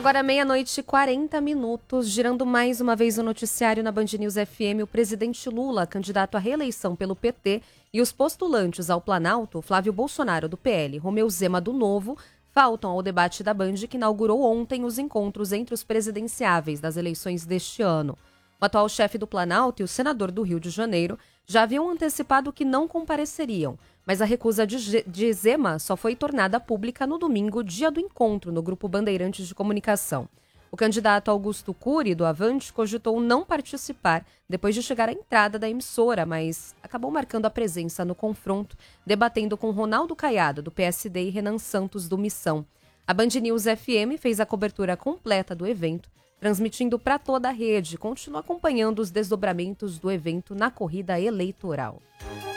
Agora 00:40, girando mais uma vez o noticiário na Band News FM, o presidente Lula, candidato à reeleição pelo PT, e os postulantes ao Planalto, Flávio Bolsonaro do PL, Romeu Zema do Novo, faltam ao debate da Band que inaugurou ontem os encontros entre os presidenciáveis das eleições deste ano. O atual chefe do Planalto e o senador do Rio de Janeiro já haviam antecipado que não compareceriam, mas a recusa de Zema só foi tornada pública no domingo, dia do encontro no Grupo Bandeirantes de Comunicação. O candidato Augusto Cury, do Avante, cogitou não participar depois de chegar à entrada da emissora, mas acabou marcando a presença no confronto, debatendo com Ronaldo Caiado, do PSD, e Renan Santos, do Missão. A Band News FM fez a cobertura completa do evento, transmitindo para toda a rede. Continua acompanhando os desdobramentos do evento na corrida eleitoral.